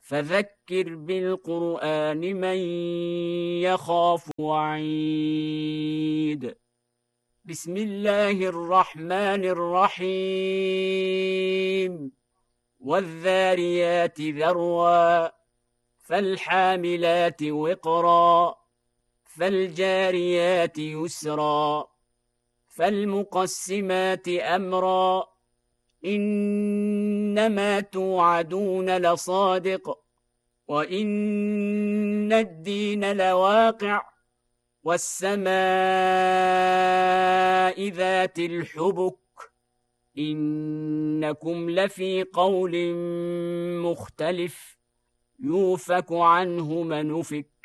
فذكر بالقرآن من يخاف وعيد. بسم الله الرحمن الرحيم. والذاريات ذروا فالحاملات وقرا فالجاريات يسرا فالمقسمات أمرا إنما توعدون لصادق وإن الدين لواقع والسماء ذات الحبك إنكم لفي قول مختلف يوفك عنه من أفك